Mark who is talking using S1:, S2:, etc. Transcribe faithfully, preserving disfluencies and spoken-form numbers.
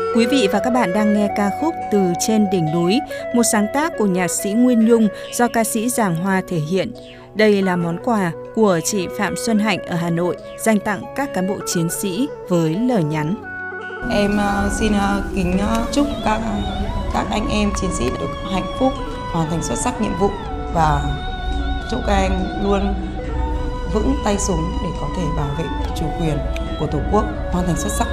S1: Quý vị và các bạn đang nghe ca khúc Từ trên đỉnh núi, một sáng tác của nhạc sĩ Nguyên Nhung do ca sĩ Giàng Hoa thể hiện. Đây là món quà của chị Phạm Xuân Hạnh ở Hà Nội dành tặng các cán bộ chiến sĩ với lời nhắn.
S2: Em uh, xin uh, kính uh, chúc các các anh em chiến sĩ được hạnh phúc, hoàn thành xuất sắc nhiệm vụ và chúc các anh luôn vững tay súng để có thể bảo vệ chủ quyền của Tổ quốc, hoàn thành xuất sắc